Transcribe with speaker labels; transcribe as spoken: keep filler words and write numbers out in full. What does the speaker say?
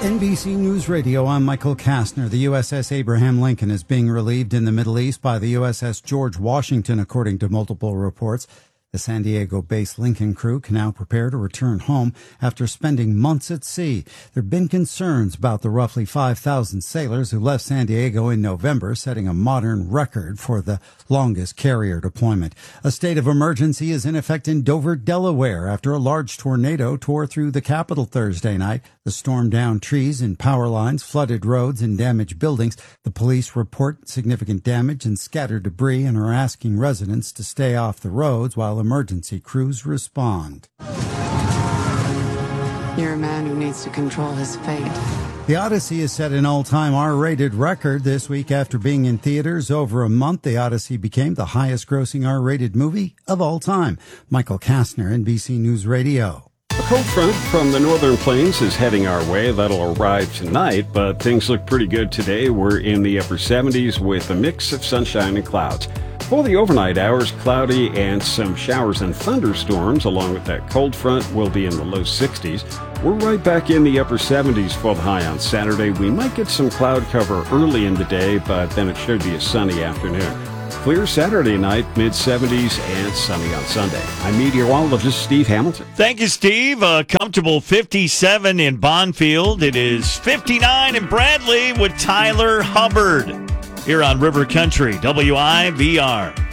Speaker 1: N B C News Radio, I'm Michael Kastner. The U S S Abraham Lincoln is being relieved in the Middle East by the U S S George Washington, according to multiple reports. The San Diego-based Lincoln crew can now prepare to return home after spending months at sea. There have been concerns about the roughly five thousand sailors who left San Diego in November, setting a modern record for the longest carrier deployment. A state of emergency is in effect in Dover, Delaware, after a large tornado tore through the capital Thursday night. The storm downed trees and power lines, flooded roads, and damaged buildings. The police report significant damage and scattered debris and are asking residents to stay off the roads while emergency crews respond.
Speaker 2: You're a man who needs to control his fate.
Speaker 1: The Odyssey has set an all-time R-rated record this week. After being in theaters over a month, The Odyssey became the highest-grossing R-rated movie of all time. Michael Kastner, N B C News Radio.
Speaker 3: A cold front from the northern plains is heading our way. That'll arrive tonight, but things look pretty good today. We're in the upper seventies with a mix of sunshine and clouds. For the overnight hours, cloudy and some showers and thunderstorms along with that cold front will be in the low sixties. We're right back in the upper seventies for the high on Saturday. We might get some cloud cover early in the day, but then it should be a sunny afternoon. Clear Saturday night, mid seventies, and sunny on Sunday. I'm meteorologist Steve Hamilton.
Speaker 4: Thank you, Steve. A comfortable fifty-seven in Bonfield. It is fifty-nine in Bradley with Tyler Hubbard here on River Country, W I V R.